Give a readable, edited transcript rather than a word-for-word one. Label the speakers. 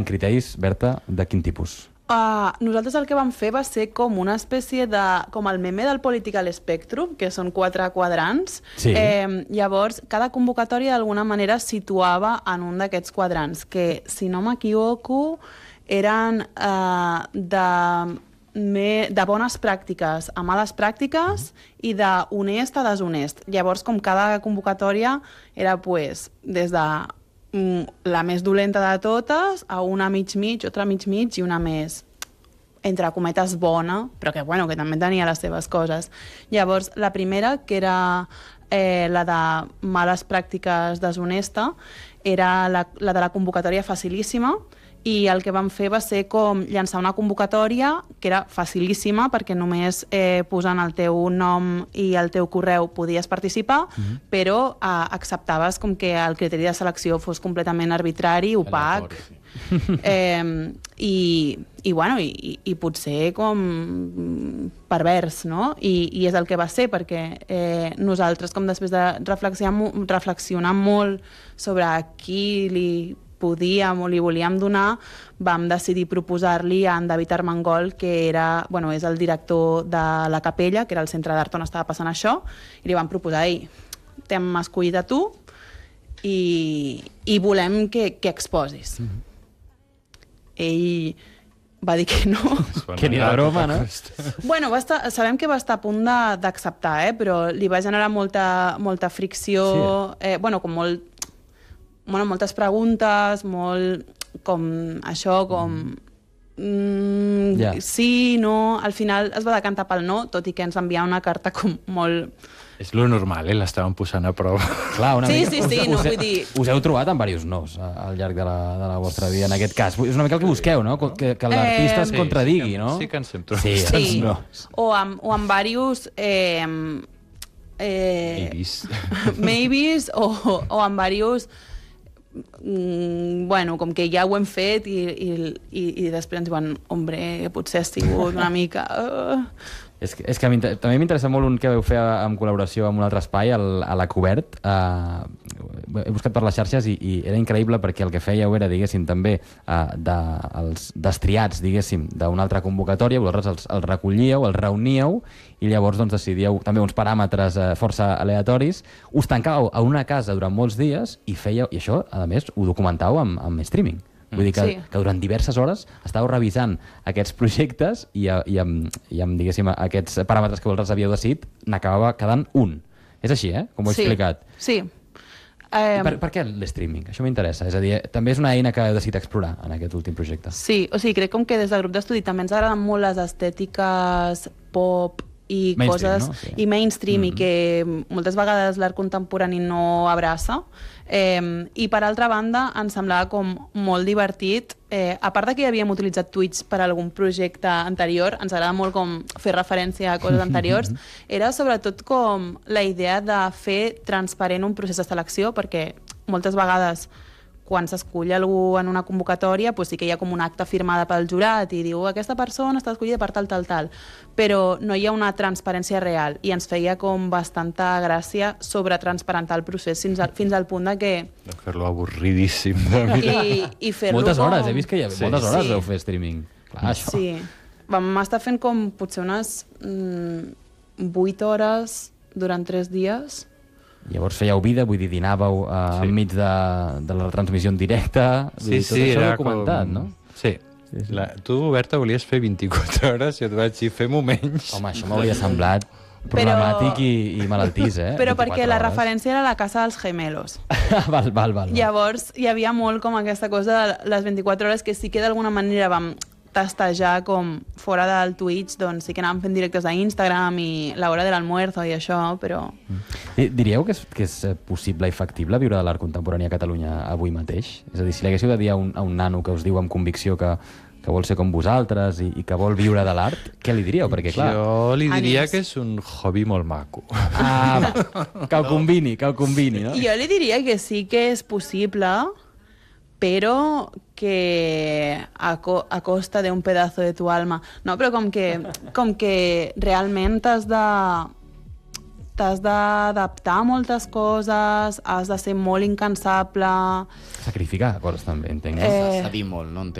Speaker 1: criteris, Berta, de quin tipus?
Speaker 2: Nosaltres el que vam fer va ser com una espècie de... com el meme del Political Spectrum, que són 4 quadrants.
Speaker 1: Sí.
Speaker 2: Llavors, cada convocatòria d'alguna manera situava en un d'aquests quadrants, que, si no m'equivoco, eren de bones pràctiques a males pràctiques i d'honest a deshonest. Llavors, com cada convocatòria era des de la més dolenta de totes a una mig-mig, altra mig-mig i una més, entre cometes, bona, però que també tenia les seves coses. Llavors, la primera, que era la de males pràctiques deshonesta, era la de la convocatòria facilíssima, i el que vam fer va ser com llançar una convocatòria que era facilíssima perquè només posant el teu nom i el teu correu podies participar, però acceptaves com que el criteri de selecció fos completament arbitrari, opac, i potser com pervers, no? I és el que va ser, perquè nosaltres, com després de reflexionar molt sobre a qui li podíem o li volíem donar, vam decidir proposar-li a en David Armengol, que és el director de la Capella, que era el centre d'art on estava passant això, i li vam proposar: t'hem escollit a tu i volem que exposis. Ell va dir que no.
Speaker 1: Que ni de broma, no?
Speaker 2: Sabem que va estar a punt d'acceptar, però li va generar molta fricció, moltes preguntes, molt com això, com sí, no... Al final es va decantar pel no, tot i que ens enviava una carta com molt...
Speaker 3: És lo normal, l'estaven posant a prova.
Speaker 1: Clar, una mica.
Speaker 2: Sí, no vull dir...
Speaker 1: Us heu trobat amb diversos nos al llarg de la vostra vida, en aquest cas. És una mica el que busqueu, no? Que l'artista es contradigui, no?
Speaker 3: Sí que ens hem trobat.
Speaker 2: Sí, o amb diversos... maybes, o amb diversos... com que ja ho hem fet i després ens diuen, hombre, potser ha sigut una mica...
Speaker 1: És que també m'interessa molt un que vau fer en col·laboració amb un altre espai, a la Cobert. He buscat per les xarxes i era increïble perquè el que fèieu era, diguéssim, també els destriats, diguéssim, d'una altra convocatòria, vosaltres els recollíeu, els reuníeu i llavors decidíeu també uns paràmetres força aleatoris, us tancàveu a una casa durant molts dies i això, a més, ho documentàveu amb streaming. Vull dir que durant diverses hores estàveu revisant aquests projectes i amb diguéssim, aquests paràmetres que vosaltres havíeu decidit, n'acabava quedant un. És així, com ho he explicat.
Speaker 2: Sí.
Speaker 1: Per què l'streaming? Això m'interessa. És a dir, també és una eina que heu decidit explorar en aquest últim projecte.
Speaker 2: Sí, crec com que des del grup d'estudi també ens agraden molt les estètiques pop i
Speaker 1: mainstream,
Speaker 2: coses,
Speaker 1: no? Sí.
Speaker 2: I mainstream, i que moltes vegades l'art contemporani no abraça. I per altra banda ens semblava com molt divertit, a part de que havíem utilitzat Twitch per algun projecte anterior, ens agrada molt com fer referència a coses anteriors, era sobretot com la idea de fer transparent un procés de selecció, perquè moltes vegades quan s'escull algú en una convocatòria, sí que hi ha com un acte firmada pel jurat i diu aquesta persona està escollida per tal, però no hi ha una transparència real i ens feia com bastanta gràcia sobretransparentar el procés fins al punt de que...
Speaker 3: De fer-lo avorridíssim.
Speaker 2: I fer-lo
Speaker 1: moltes hores,
Speaker 2: com...
Speaker 1: he vist que moltes hores vau fer streaming. Clar, això.
Speaker 2: Sí, vam estar fent com potser unes 8 hores durant 3 dies.
Speaker 1: Llavors fèieu vida, vull dir, dinàveu enmig de la transmissió en directe, tot això documentat, no?
Speaker 3: Sí. Tu, Berta, volies fer 24 hores i et vaig dir, fem-ho menys.
Speaker 1: Home, això m'hauria semblat problemàtic i malaltís,
Speaker 2: Però perquè la referència era la casa dels gemelos.
Speaker 1: Val.
Speaker 2: Llavors hi havia molt com aquesta cosa de les 24 hores que sí que d'alguna manera vam tastejar com fora del Twitch, doncs sí que anàvem fent directes a Instagram i l'hora de l'almuerzo i això, però...
Speaker 1: Diríeu que és possible i factible viure de l'art contemporani a Catalunya avui mateix? És a dir, si li haguéssiu de dir a un nano que us diu amb convicció que vol ser com vosaltres i que vol viure de l'art, què li diríeu? Perquè, clar...
Speaker 3: Jo li diria que és un hobby molt maco.
Speaker 1: Que ho combini, no?
Speaker 2: Jo li diria que sí que és possible, pero que a costa de un pedazo de tu alma. No, però com que realment t'has d'adaptar a moltes coses, has de ser molt incansable...
Speaker 1: Sacrificar coses també, entenc.
Speaker 4: S'ha dit molt, no?